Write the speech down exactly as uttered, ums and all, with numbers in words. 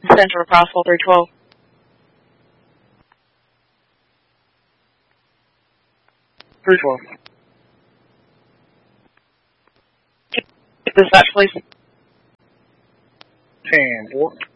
Center of Crosswell three twelve. three twelve. Dispatch, please. ten four.